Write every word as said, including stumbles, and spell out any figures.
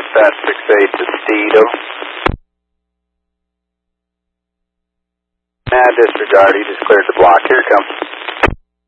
dispatch six eight to Tito. Nah, disregard, he just cleared the block. Here it comes.